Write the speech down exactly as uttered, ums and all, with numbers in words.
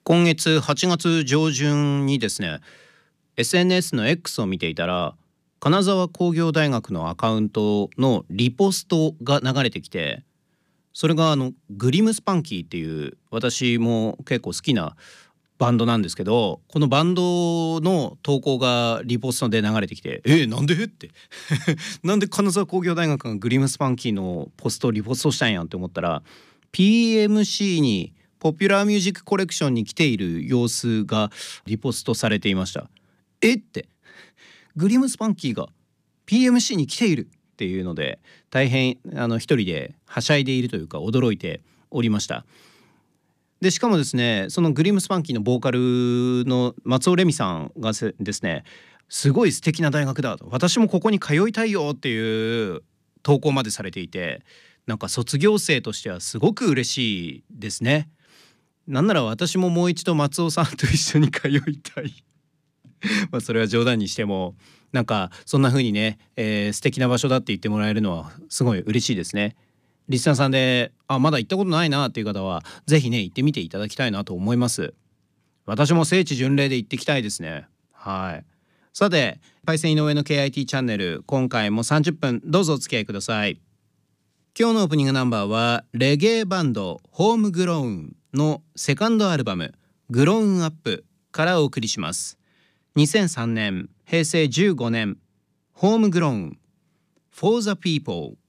今月はちがつ上旬にですね エスエヌエス の X を見ていたら、金沢工業大学のアカウントのリポストが流れてきて、それがあのグリムスパンキーっていう、私も結構好きなバンドなんですけど、このバンドの投稿がリポストで流れてきて、えー、なんでってなんで金沢工業大学がグリムスパンキーのポストをリポストしたんやんって思ったら、 ピーエムシー にポピュラーミュージックコレクションに来ている様子がリポストされていました。えって、グリムスパンキーが ピーエムシー に来ているっていうので、大変あの一人ではしゃいでいるというか驚いておりました。でしかもですね、そのグリムスパンキーのボーカルの松尾レミさんがですね、すごい素敵な大学だと、私もここに通いたいよっていう投稿までされていて、なんか卒業生としてはすごく嬉しいですね。なんなら私ももう一度松尾さんと一緒に通いたいまあそれは冗談にしても、なんかそんな風にね、えー、素敵な場所だって言ってもらえるのはすごい嬉しいですね。リスナーさんであまだ行ったことないなっていう方はぜひね行ってみていただきたいなと思います。私も聖地巡礼で行ってきたいですね。はい。さて、パイセン井上の ケーアイティー チャンネル、今回もさんじゅっぷんどうぞお付き合いください。今日のオープニングナンバーはレゲエバンドホームグローンのセカンドアルバムグローンアップからお送りします。にせんさんねん、へいせいじゅうごねん、ホームグローン For the People。